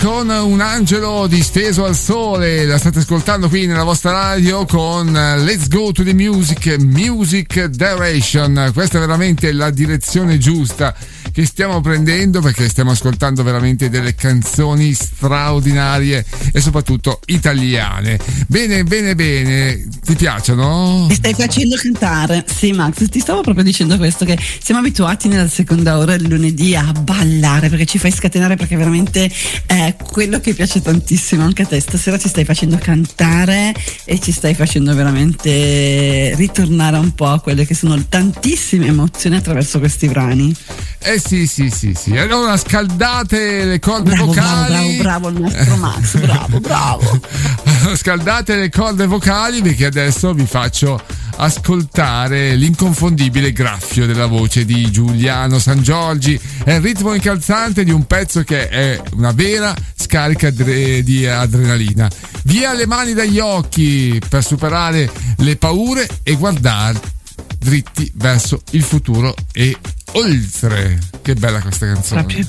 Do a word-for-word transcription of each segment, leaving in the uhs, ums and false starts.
con Un angelo disteso al sole. La state ascoltando qui nella vostra radio con Let's Go to the Music, Music Direction. Questa è veramente la direzione giusta che stiamo prendendo, perché stiamo ascoltando veramente delle canzoni straordinarie e soprattutto italiane. Bene, bene, bene. Ti piacciono? Mi stai facendo cantare. Sì, Max, ti stavo proprio dicendo questo, che siamo abituati nella seconda ora del lunedì a ballare, perché ci fai scatenare, perché veramente è quello che piace tantissimo anche a te. Stasera ci stai facendo cantare e ci stai facendo veramente ritornare un po' a quelle che sono tantissime emozioni attraverso questi brani. Eh sì, sì, sì, sì. Allora scaldate le corde bravo, vocali. Bravo, bravo, bravo il nostro Max, bravo, bravo. Scaldate le corde vocali, perché adesso vi faccio ascoltare l'inconfondibile graffio della voce di Giuliano Sangiorgi. È il ritmo incalzante di un pezzo che è una vera scarica di adrenalina. Via le mani dagli occhi per superare le paure e guardare dritti verso il futuro e oltre. Che bella questa canzone. Proprio,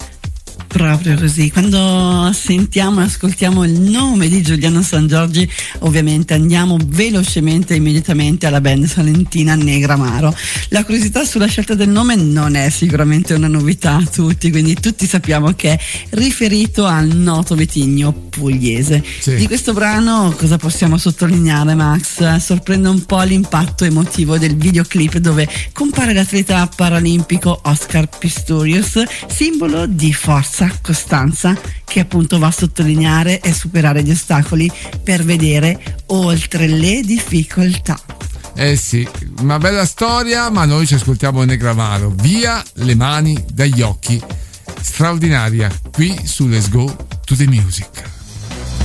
proprio così. Quando sentiamo e ascoltiamo il nome di Giuliano Sangiorgi, ovviamente andiamo velocemente e immediatamente alla band salentina Negramaro. La curiosità sulla scelta del nome non è sicuramente una novità a tutti, quindi tutti sappiamo che è riferito al noto vitigno pugliese. Sì. Di questo brano cosa possiamo sottolineare, Max? Sorprende un po' l'impatto emotivo del videoclip, dove compare l'atleta paralimpico Oscar Pistorius, simbolo di forza, costanza, che appunto va a sottolineare e superare gli ostacoli per vedere oltre le difficoltà. Eh sì, una bella storia, ma noi ci ascoltiamo Negramaro. Via le mani dagli occhi, straordinaria, qui su Let's Go to the Music.